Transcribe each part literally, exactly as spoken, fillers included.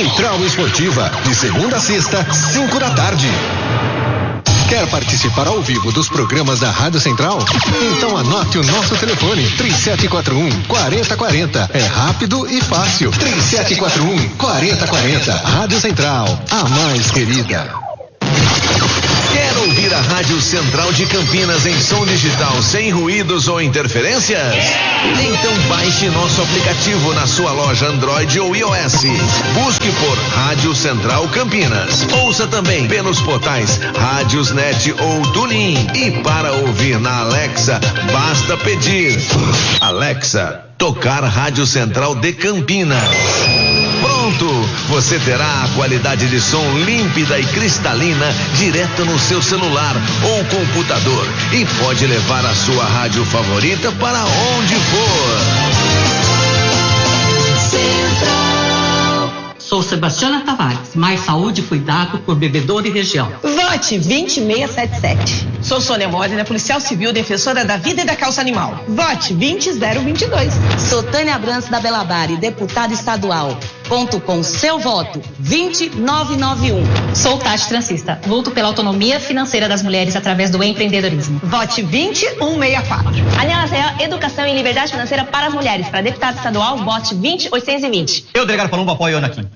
Central Esportiva, de segunda a sexta, cinco da tarde. Quer participar ao vivo dos programas da Rádio Central? Então anote o nosso telefone, três sete quatro um, quatro zero quatro zero. É rápido e fácil. três sete quatro um, quatro zero quatro zero. Rádio Central, a mais querida. Quer ouvir a Rádio Central de Campinas em som digital sem ruídos ou interferências? Então baixe nosso aplicativo na sua loja Android ou iOS. Busque por Rádio Central Campinas. Ouça também pelos portais Rádiosnet ou TuneIn. E para ouvir na Alexa, basta pedir: Alexa, tocar Rádio Central de Campinas. Pronto! Você terá a qualidade de som límpida e cristalina direto no seu celular ou computador e pode levar a sua rádio favorita para onde for. Central. Sou Sebastiana Tavares, mais saúde e cuidado por bebedouro e região. Vote vinte e seis setenta e sete. Sou Sônia Modena, policial civil, defensora da vida e da causa animal. Vote vinte zero vinte e dois. Sou Tânia Abrantes da Belabari, deputada estadual. Conto com seu voto, vinte nove nove um. Sou Tati Transista, luto pela autonomia financeira das mulheres através do empreendedorismo. Vote vinte um seis quatro. Aliança Educação e Liberdade Financeira para as Mulheres. Para deputado estadual, vote vinte oitocentos e vinte. Eu, delegado Palumbo, apoio Ana Kim.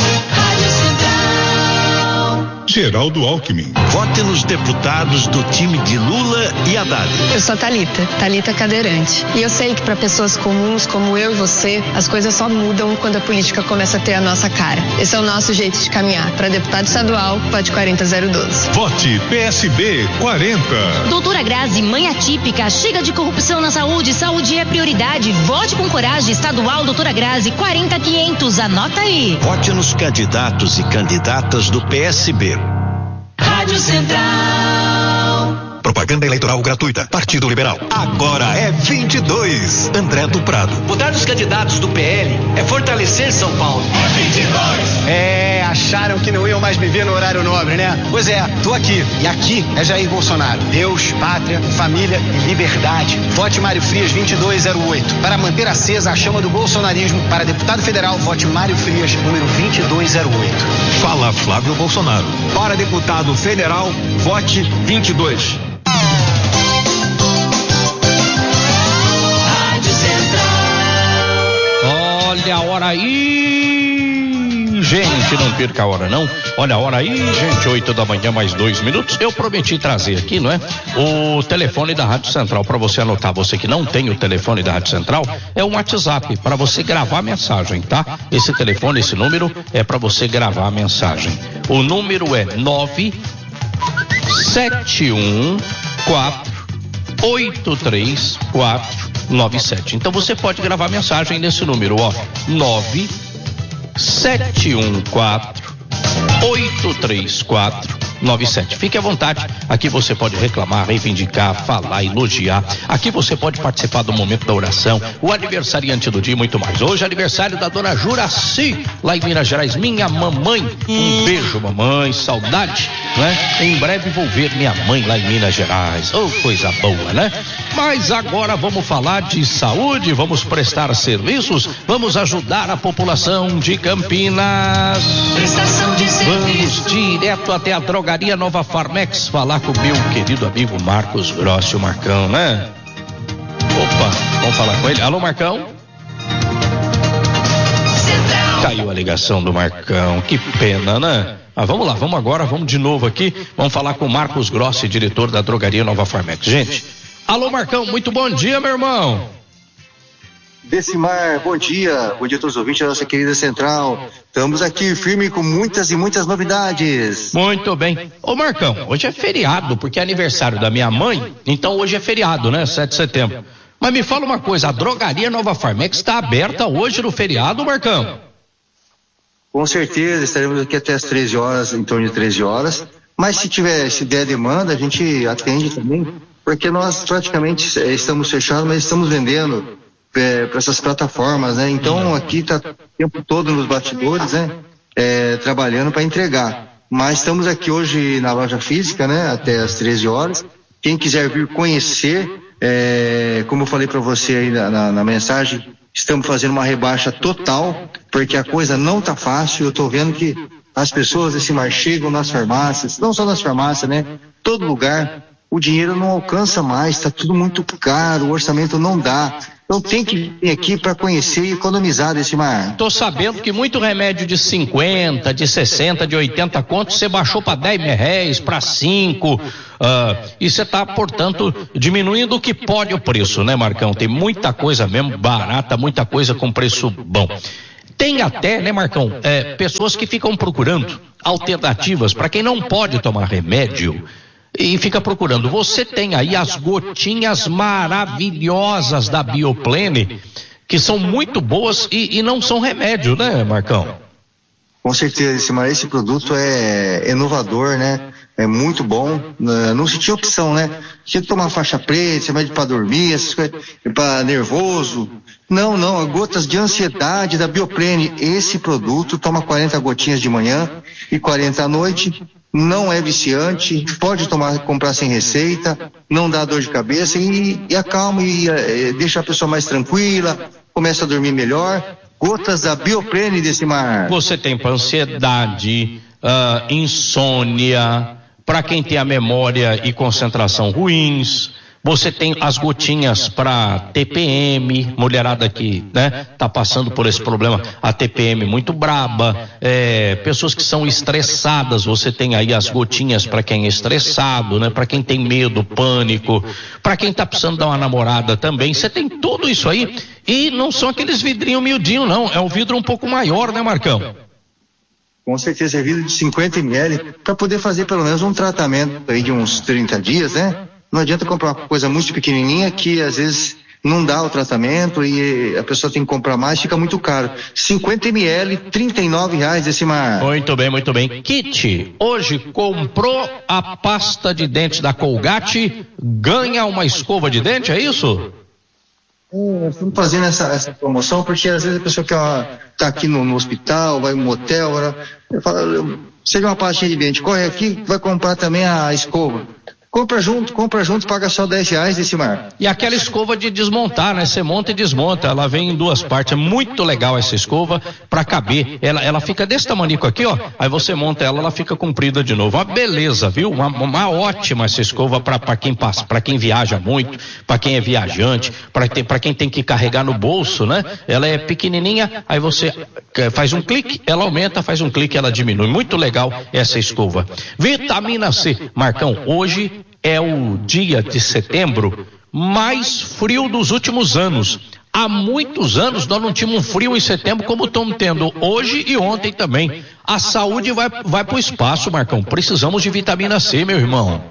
Geraldo Alckmin. Vote nos deputados do time de Lula e Haddad. Eu sou a Thalita, Thalita Cadeirante. E eu sei que para pessoas comuns como eu e você, as coisas só mudam quando a política começa a ter a nossa cara. Esse é o nosso jeito de caminhar. Para deputado estadual, vote quarenta zero doze. Vote P S B quarenta. Doutora Grazi, mãe atípica, chega de corrupção na saúde, saúde é prioridade. Vote com coragem, estadual, doutora Grazi, quarenta quinhentos, anota aí. Vote nos candidatos e candidatas do P S B. Rádio Central. Propaganda eleitoral gratuita. Partido Liberal. Agora é vinte e dois. André do Prado. Votar nos candidatos do P L é fortalecer São Paulo. É vinte e dois. É, acharam que não iam mais me ver no horário nobre, né? Pois é, tô aqui. E aqui é Jair Bolsonaro. Deus, pátria, família e liberdade. Vote Mário Frias vinte e dois zero oito. Para manter acesa a chama do bolsonarismo, para deputado federal, vote Mário Frias, número vinte e dois zero oito. Fala Flávio Bolsonaro. Para deputado federal, vote vinte e dois. Olha a hora aí, gente, não perca a hora não. Olha a hora aí, gente, oito da manhã, mais dois minutos. Eu prometi trazer aqui, não é? O telefone da Rádio Central para você anotar. Você que não tem o telefone da Rádio Central, é um WhatsApp para você gravar mensagem, tá? Esse telefone, esse número é para você gravar a mensagem. O número é nove sete um quatro oito três quatro nove sete. Então você pode gravar mensagem nesse número, ó, nove sete um quatro oito três quatro nove sete. Fique à vontade. Aqui você pode reclamar, reivindicar, falar, elogiar. Aqui você pode participar do momento da oração, o aniversariante do dia e muito mais. Hoje é aniversário da dona Juraci, lá em Minas Gerais, minha mamãe. Um beijo, mamãe, saudade, né? Em breve vou ver minha mãe lá em Minas Gerais. Oh, coisa boa, né? Mas agora vamos falar de saúde, vamos prestar serviços, vamos ajudar a população de Campinas. Prestação de serviço. Vamos direto até a Drogaria Nova Farmex falar com o meu querido amigo Marcos Grossi, o Marcão, né? Opa, vamos falar com ele. Alô, Marcão? Central. Caiu a ligação do Marcão, que pena, né? Ah, vamos lá, vamos agora, vamos de novo aqui, vamos falar com o Marcos Grossi, diretor da Drogaria Nova Farmex. Gente, alô, Marcão, muito bom dia, meu irmão. Decimar, bom dia, bom dia a todos os ouvintes da nossa querida Central. Estamos aqui firme com muitas e muitas novidades. Muito bem. Ô Marcão, hoje é feriado, porque é aniversário da minha mãe, então hoje é feriado, né? sete de setembro. Mas me fala uma coisa, a Drogaria Nova Farmex está aberta hoje no feriado, Marcão? Com certeza, estaremos aqui até as treze horas, em torno de treze horas. Mas se tiver, se der demanda, a gente atende também, porque nós praticamente estamos fechados, mas estamos vendendo É, para essas plataformas, né? Então aqui está o tempo todo nos bastidores, né? É, trabalhando para entregar. Mas estamos aqui hoje na loja física, né? Até as treze horas. Quem quiser vir conhecer, é, como eu falei para você aí na, na, na mensagem, estamos fazendo uma rebaixa total, porque a coisa não tá fácil. Eu tô vendo que as pessoas desse mar chegam nas farmácias, não só nas farmácias, né? Todo lugar, o dinheiro não alcança mais, está tudo muito caro, o orçamento não dá. Então tem que vir aqui para conhecer e economizar desse mar. Tô sabendo que muito remédio de cinquenta, de sessenta, de oitenta contos, você baixou para dez reais, para cinco, uh, e você tá, portanto, diminuindo o que pode o preço, né, Marcão? Tem muita coisa mesmo barata, muita coisa com preço bom. Tem até, né, Marcão, é, pessoas que ficam procurando alternativas para quem não pode tomar remédio e fica procurando. Você tem aí as gotinhas maravilhosas da Bioplene, que são muito boas e, e não são remédio, né, Marcão? Com certeza, esse, esse produto é inovador, né? É muito bom. Não se tinha opção, né? Tinha que tomar faixa preta, remédio para dormir, essas coisas, para nervoso. Não, não, gotas de ansiedade da Bioplene. Esse produto toma quarenta gotinhas de manhã e quarenta à noite. Não é viciante, pode tomar, comprar sem receita, não dá dor de cabeça e, e acalma e, e deixa a pessoa mais tranquila, começa a dormir melhor. Gotas da Bioplene desse mar. Você tem para ansiedade, uh, insônia, para quem tem a memória e concentração ruins. Você tem as gotinhas para T P M, mulherada que, né, tá passando por esse problema, a T P M muito braba, é, pessoas que são estressadas, você tem aí as gotinhas para quem é estressado, né, para quem tem medo, pânico, para quem tá precisando dar uma namorada também. Você tem tudo isso aí e não são aqueles vidrinhos miudinhos, não, é um vidro um pouco maior, né, Marcão? Com certeza é vidro de cinquenta mililitros para poder fazer pelo menos um tratamento aí de uns trinta dias, né? Não adianta comprar uma coisa muito pequenininha que às vezes não dá o tratamento e a pessoa tem que comprar mais, fica muito caro. cinquenta mililitros, trinta e nove reais esse mar. Muito bem, muito bem. Kit, hoje comprou a pasta de dente da Colgate, ganha uma escova de dente, é isso? É, estamos fazendo essa, essa promoção porque às vezes a pessoa que está aqui no, no hospital, vai no motel, eu falo, seja uma pastinha de dente, corre aqui, vai comprar também a escova. Compra junto, compra junto, paga só dez reais esse mar. E aquela escova de desmontar, né? Você monta e desmonta, ela vem em duas partes, é muito legal essa escova pra caber, ela, ela fica desse tamanico aqui, ó, aí você monta ela, ela fica comprida de novo, uma beleza, viu? Uma, uma ótima essa escova pra, pra quem passa, pra quem viaja muito, pra quem é viajante, pra, ter, pra quem tem que carregar no bolso, né? Ela é pequenininha, aí você faz um clique, ela aumenta, faz um clique, ela diminui, muito legal essa escova. Vitamina C, Marcão, hoje é o dia de setembro mais frio dos últimos anos. Há muitos anos nós não tínhamos um frio em setembro como estamos tendo hoje e ontem também. A saúde vai, vai para o espaço, Marcão. Precisamos de vitamina C, meu irmão.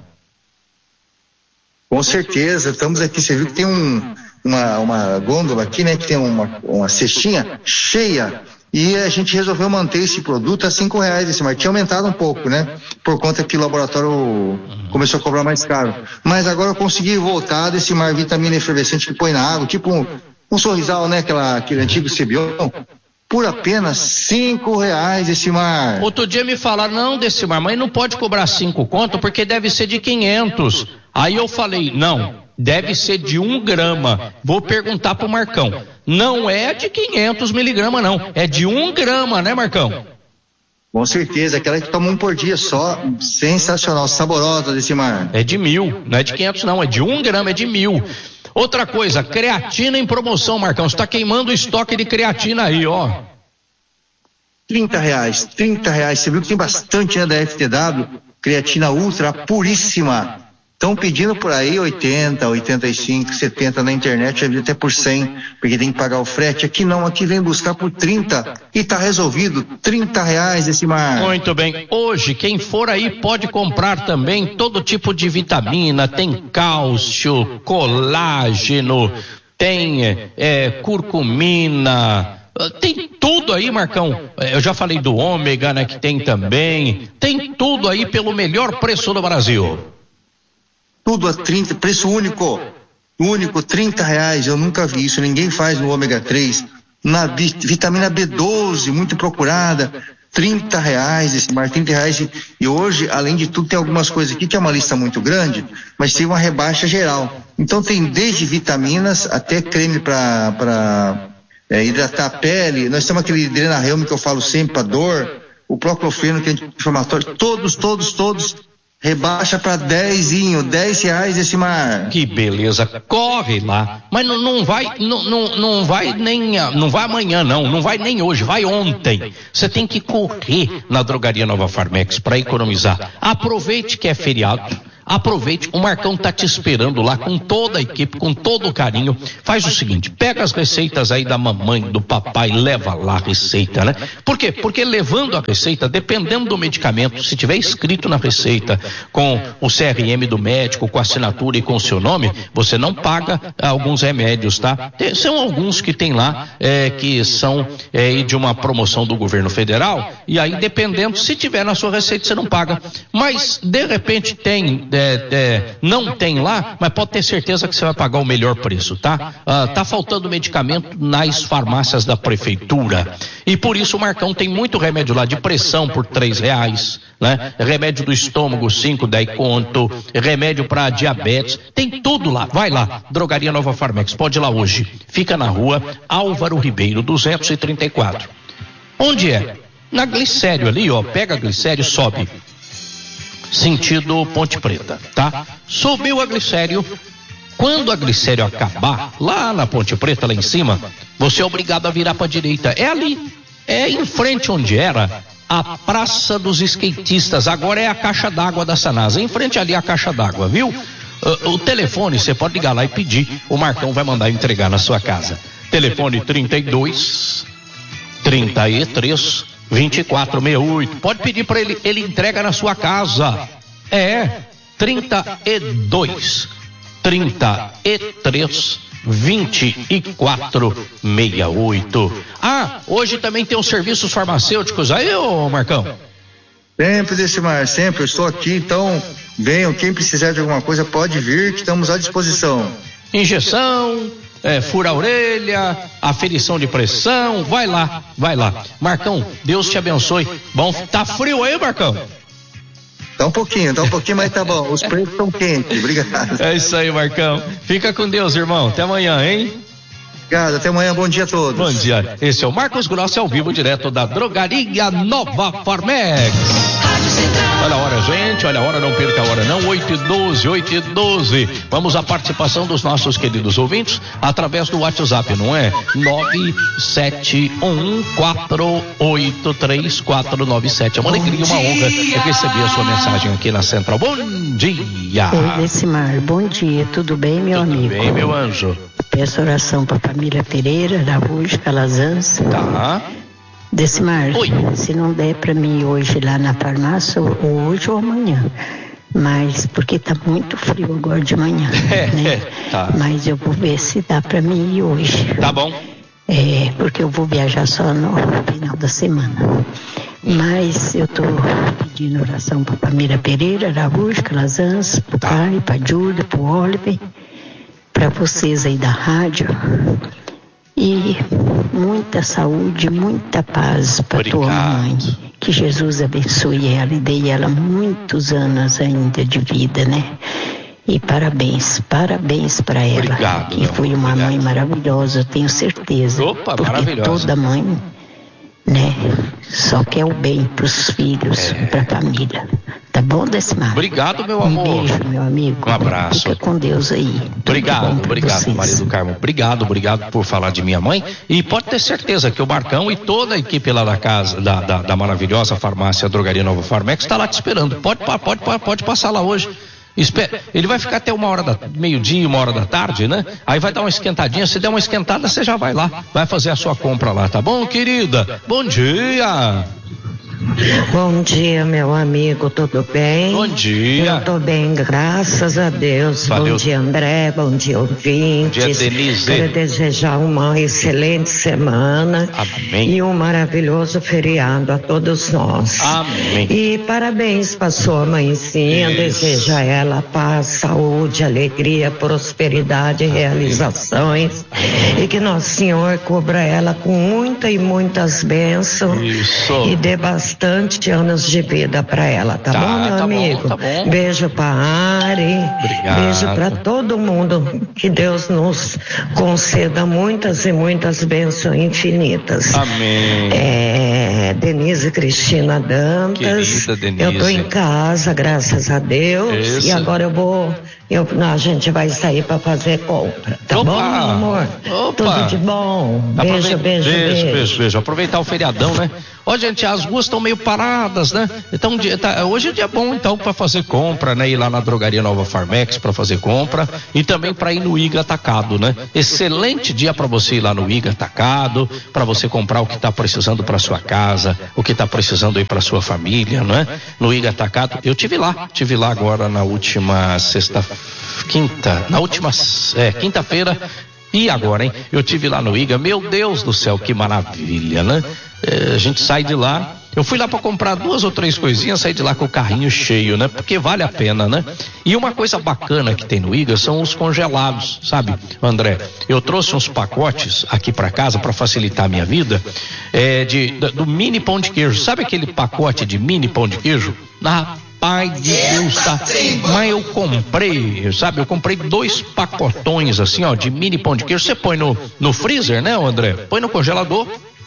Com certeza, estamos aqui, você viu que tem um, uma, uma gôndola aqui, né, que tem uma, uma cestinha cheia. E a gente resolveu manter esse produto a cinco reais esse mar. Tinha aumentado um pouco, né? Por conta que o laboratório começou a cobrar mais caro. Mas agora eu consegui voltar desse mar vitamina efervescente que põe na água, tipo um, um sorrisal, né? Aquela, aquele antigo Cebion. Por apenas cinco reais esse mar. Outro dia me falaram, não, desse mar, mas não pode cobrar cinco conto porque deve ser de quinhentos. Aí eu falei, não, deve ser de um grama. Vou perguntar pro Marcão. Não é de quinhentos miligramas, não. É de um grama, né, Marcão? Com certeza, aquela que toma um por dia só. Sensacional, saborosa desse mar. É de mil, não é de quinhentos, não. É de um grama, é de mil. Outra coisa, creatina em promoção, Marcão. Você tá queimando o estoque de creatina aí, ó. trinta reais, trinta reais. Você viu que tem bastante, né, da F T W? Creatina ultra puríssima. Estão pedindo por aí oitenta, oitenta e cinco, setenta na internet, já vi até por cem, porque tem que pagar o frete. Aqui não, aqui vem buscar por trinta e tá resolvido, trinta reais esse mar. Muito bem, hoje quem for aí pode comprar também todo tipo de vitamina, tem cálcio, colágeno, tem é, curcumina, tem tudo aí, Marcão. Eu já falei do ômega, né, que tem também, tem tudo aí pelo melhor preço do Brasil. Tudo a trinta, preço único, único, trinta reais, eu nunca vi isso, ninguém faz no ômega três, na vitamina B doze, muito procurada, trinta reais esse mar, trinta reais, e, e hoje, além de tudo, tem algumas coisas aqui que é uma lista muito grande, mas tem uma rebaixa geral, então tem desde vitaminas até creme para é, hidratar a pele. Nós temos aquele Drenarhelm que eu falo sempre para dor, o Proclofeno que é anti-inflamatório, todos, todos, todos rebaixa para dezinho, dez reais esse mar. Que beleza, corre lá, mas não, não vai, não, não, não vai nem, não vai amanhã não, não vai nem hoje, vai ontem. Você tem que correr na Drogaria Nova Farmex para economizar. Aproveite que é feriado. Aproveite, o Marcão tá te esperando lá com toda a equipe, com todo o carinho. Faz o seguinte, pega as receitas aí da mamãe, do papai, leva lá a receita, né? Por quê? Porque levando a receita, dependendo do medicamento, se tiver escrito na receita com o C R M do médico, com a assinatura e com o seu nome, você não paga alguns remédios, tá? Tem, são alguns que tem lá, é, que são é, de uma promoção do governo federal, e aí dependendo, se tiver na sua receita, você não paga. Mas, de repente, tem... É, é, não tem lá, mas pode ter certeza que você vai pagar o melhor preço, tá? Ah, tá faltando medicamento nas farmácias da prefeitura e por isso o Marcão tem muito remédio lá de pressão por três reais, né? Remédio do estômago cinco, dez conto, remédio para diabetes, tem tudo lá. Vai lá, Drogaria Nova Farmex, pode ir lá hoje. Fica na rua Álvaro Ribeiro duzentos e trinta e quatro. Onde é? Na Glicério ali, ó. Pega a Glicério, sobe. Sentido Ponte Preta, tá? Subiu a Glicério. Quando a Glicério acabar, lá na Ponte Preta, lá em cima, você é obrigado a virar pra direita. É ali, é em frente onde era a Praça dos Skatistas. Agora é a caixa d'água da Sanasa. Em frente ali a caixa d'água, viu? O, o telefone, você pode ligar lá e pedir. O Marcão vai mandar entregar na sua casa. Telefone trinta e dois, trinta e três, vinte e quatro sessenta e oito. Pode pedir para ele, ele entrega na sua casa. É, trinta e dois, trinta e três, vinte e quatro sessenta e oito. Ah, hoje também tem os serviços farmacêuticos aí, ô Marcão? Sempre, Decimar, sempre. Eu estou aqui, então venham. Quem precisar de alguma coisa pode vir, que estamos à disposição. Injeção, É, fura a orelha, aferição de pressão, vai lá, vai lá. Marcão, Deus te abençoe. Bom, tá frio aí, Marcão? Tá um pouquinho, tá um pouquinho, mas tá bom. Os preços estão quentes, obrigado. É isso aí, Marcão. Fica com Deus, irmão. Até amanhã, hein? Obrigado, até amanhã, bom dia a todos. Bom dia. Esse é o Marcos Grossi ao vivo, direto da Drogaria Nova Farmex. Olha a hora, gente, olha a hora, não perca a hora não, oito e doze, oito e doze. Vamos à participação dos nossos queridos ouvintes através do WhatsApp, não é? nove sete um quatro oito três quatro nove sete. É uma alegria, uma honra receber a sua mensagem aqui na Central. Bom dia. Oi, Decimar, bom dia, tudo bem, meu tudo amigo? Tudo bem, meu anjo. Peço oração para a família Pereira, Araújo, Calazans. Tá. Decimar, Oi. Se não der para mim hoje lá na farmácia, ou hoje ou amanhã, mas porque tá muito frio agora de manhã, é, né? Tá. Mas eu vou ver se dá para mim ir hoje. Tá bom. É, porque eu vou viajar só no final da semana. Mas eu tô pedindo oração para a família Pereira, Araújo, Calazans, pro tá. pai, pra Júlia, pro Oliver, para vocês aí da rádio. E muita saúde, muita paz para tua mãe. Que Jesus abençoe ela e dê ela muitos anos ainda de vida, né? E parabéns, parabéns para ela. Obrigado. Que foi uma obrigado. mãe maravilhosa, eu tenho certeza. Opa, porque maravilhosa. Toda mãe, né? Só quer o bem pros filhos, é. Pra família. Tá bom, Decimar? Obrigado, meu amor. Um beijo, meu amigo. Um abraço. Fica com Deus aí. Obrigado, obrigado, vocês. Maria do Carmo. Obrigado, obrigado por falar de minha mãe. E pode ter certeza que o Marcão e toda a equipe lá da casa, da, da, da maravilhosa farmácia Drogaria Nova Farmex, está lá te esperando. Pode, pode, pode, pode passar lá hoje. Espera, ele vai ficar até uma hora da meio-dia, uma hora da tarde, né? Aí vai dar uma esquentadinha. Se der uma esquentada, você já vai lá, vai fazer a sua compra lá, tá bom, querida? Bom dia. Bom dia, meu amigo, tudo bem? Bom dia. Eu tô bem, graças a Deus. Valeu. Bom dia, André, bom dia, ouvintes. Bom dia, Denise. Quero desejar uma excelente semana. Amém. E um maravilhoso feriado a todos nós. Amém. E parabéns para sua mãezinha, Isso. desejo a ela paz, saúde, alegria, prosperidade e realizações. E que Nosso Senhor cubra ela com muita e muitas bênçãos. Isso. E dê bastante bastante anos de vida para ela, tá, tá bom, meu tá amigo? Bom, tá bom. Beijo pra Ari. Obrigado. Beijo para todo mundo. Que Deus nos conceda muitas e muitas bênçãos infinitas. Amém. É, Denise Cristina Dantas. Querida Denise. Eu tô em casa, graças a Deus. Isso. E agora eu vou. Eu, não, a gente vai sair para fazer compra. Tá Opa. bom, meu amor? Opa. Tudo de bom. Beijo, beijo, beijo, beijo, beijo, beijo. Aproveitar o feriadão, né? Ó, gente, as ruas estão meio paradas, né? Então, tá, hoje é dia bom, então, para fazer compra, né? Ir lá na Drogaria Nova Farmex para fazer compra e também para ir no I G A Atacado, né? Excelente dia para você ir lá no I G A Atacado, para você comprar o que está precisando para sua casa, o que está precisando aí para sua família, né? No I G A Atacado. Eu tive lá, tive lá agora na última sexta, quinta, na última, é, quinta-feira. E agora, hein? Eu tive lá no I G A, meu Deus do céu, que maravilha, né? É, a gente sai de lá, eu fui lá para comprar duas ou três coisinhas, saí de lá com o carrinho cheio, né? Porque vale a pena, né? E uma coisa bacana que tem no I G A são os congelados, sabe, André? Eu trouxe uns pacotes aqui para casa para facilitar a minha vida, é, de, do mini pão de queijo. Sabe aquele pacote de mini pão de queijo? Na Pai de Deus, tá? Mas eu comprei, sabe? Eu comprei dois pacotões assim, ó, de mini pão de queijo. Você põe no, no freezer, né, André? Põe no congelador.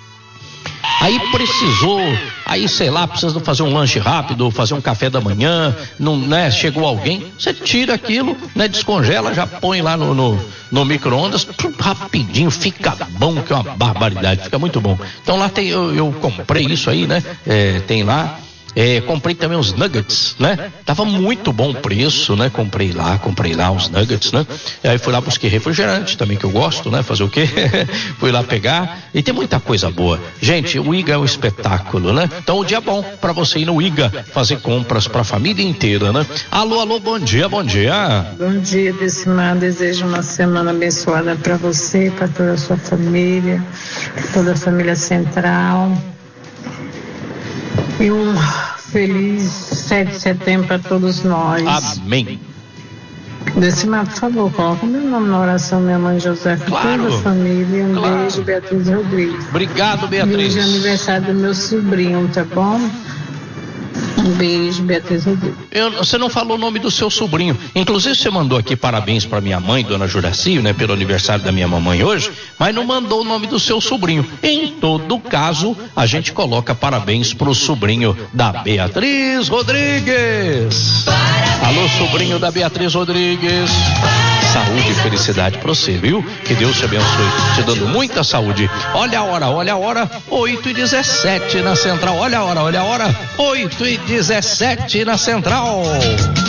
Aí precisou, aí sei lá, precisa fazer um lanche rápido, fazer um café da manhã, não, né? Chegou alguém, você tira aquilo, né? Descongela, já põe lá no, no, no micro-ondas, rapidinho, fica bom, que é uma barbaridade, fica muito bom. Então lá tem, eu, eu comprei isso aí, né? É, tem lá. É, comprei também uns nuggets, né? Tava muito bom o preço, né? Comprei lá, comprei lá uns nuggets, né? E aí fui lá, busquei refrigerante também, que eu gosto, né? Fazer o quê? Fui lá pegar e tem muita coisa boa. Gente, o I G A é um espetáculo, né? Então o dia é bom pra você ir no I G A fazer compras pra família inteira, né? Alô, alô, bom dia, bom dia. Bom dia, Decimar. Desejo uma semana abençoada pra você, pra toda a sua família, toda a família Central. E um feliz sete de setembro para todos nós. Amém. Decimar, por favor, coloca meu nome na oração, minha mãe José, claro. Toda a família. Um claro. Beijo, Beatriz Rodrigues. Obrigado, Beatriz. Hoje é aniversário do meu sobrinho, tá bom? Um beijo, Beatriz Rodrigues. Eu, você não falou o nome do seu sobrinho. Inclusive, você mandou aqui parabéns para minha mãe, dona Juraci, né, pelo aniversário da minha mamãe hoje, mas não mandou o nome do seu sobrinho. Em todo caso, a gente coloca parabéns pro sobrinho da Beatriz Rodrigues. Parabéns. Alô, sobrinho da Beatriz Rodrigues. Saúde e felicidade pra você, viu? Que Deus te abençoe, te dando muita saúde. Olha a hora, olha a hora, oito e dezessete na Central. Olha a hora, olha a hora, oito e dezessete na Central.